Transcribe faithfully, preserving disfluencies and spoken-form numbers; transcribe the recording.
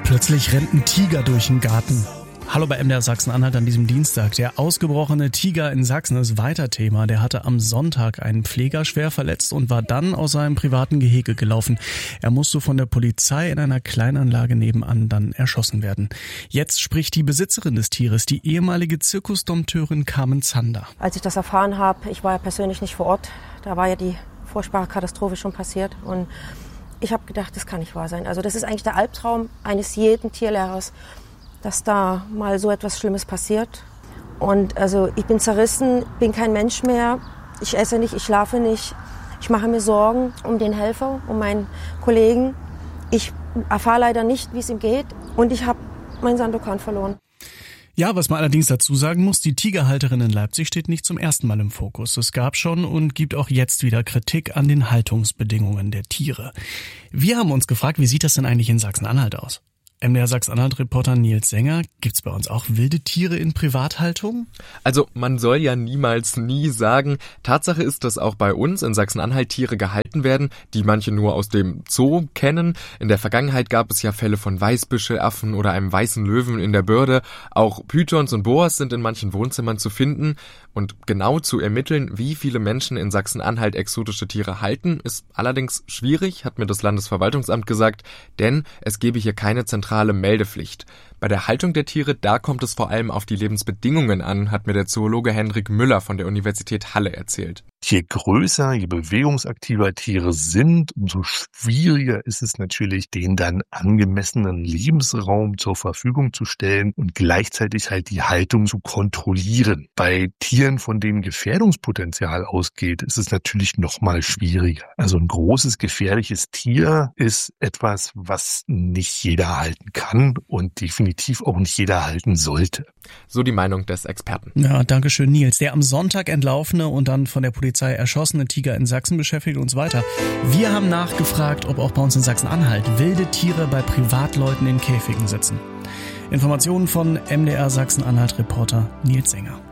Plötzlich rennt ein Tiger durch den Garten. Hallo bei M D R Sachsen-Anhalt an diesem Dienstag. Der ausgebrochene Tiger in Sachsen ist weiter Thema. Der hatte am Sonntag einen Pfleger schwer verletzt und war dann aus seinem privaten Gehege gelaufen. Er musste von der Polizei in einer Kleinanlage nebenan dann erschossen werden. Jetzt spricht die Besitzerin des Tieres, die ehemalige Zirkusdompteurin Carmen Zander. Als ich das erfahren habe, ich war ja persönlich nicht vor Ort, da war ja die furchtbare Katastrophe schon passiert und ich habe gedacht, das kann nicht wahr sein. Also das ist eigentlich der Albtraum eines jeden Tierlehrers, dass da mal so etwas Schlimmes passiert. Und also ich bin zerrissen, bin kein Mensch mehr. Ich esse nicht, ich schlafe nicht. Ich mache mir Sorgen um den Helfer, um meinen Kollegen. Ich erfahre leider nicht, wie es ihm geht. Und ich habe meinen Sandokan verloren. Ja, was man allerdings dazu sagen muss, die Tigerhalterin in Leipzig steht nicht zum ersten Mal im Fokus. Es gab schon und gibt auch jetzt wieder Kritik an den Haltungsbedingungen der Tiere. Wir haben uns gefragt, wie sieht das denn eigentlich in Sachsen-Anhalt aus? M D R Sachsen-Anhalt-Reporter Nils Sänger, gibt's bei uns auch wilde Tiere in Privathaltung? Also man soll ja niemals nie sagen. Tatsache ist, dass auch bei uns in Sachsen-Anhalt Tiere gehalten werden, die manche nur aus dem Zoo kennen. In der Vergangenheit gab es ja Fälle von Weißbüschelaffen oder einem weißen Löwen in der Börde. Auch Pythons und Boas sind in manchen Wohnzimmern zu finden. Und genau zu ermitteln, wie viele Menschen in Sachsen-Anhalt exotische Tiere halten, ist allerdings schwierig, hat mir das Landesverwaltungsamt gesagt, denn es gebe hier keine zentrale Meldepflicht. Bei der Haltung der Tiere, da kommt es vor allem auf die Lebensbedingungen an, hat mir der Zoologe Hendrik Müller von der Universität Halle erzählt. Je größer, je bewegungsaktiver Tiere sind, umso schwieriger ist es natürlich, denen dann angemessenen Lebensraum zur Verfügung zu stellen und gleichzeitig halt die Haltung zu kontrollieren. Bei Tieren, von denen Gefährdungspotenzial ausgeht, ist es natürlich noch mal schwieriger. Also ein großes, gefährliches Tier ist etwas, was nicht jeder halten kann und definitiv auch nicht jeder halten sollte. So die Meinung des Experten. Ja, danke schön, Nils. Der am Sonntag entlaufene und dann von der Polizei erschossene Tiger in Sachsen beschäftigt uns weiter. Wir haben nachgefragt, ob auch bei uns in Sachsen-Anhalt wilde Tiere bei Privatleuten in Käfigen sitzen. Informationen von M D R Sachsen-Anhalt-Reporter Nils Sänger.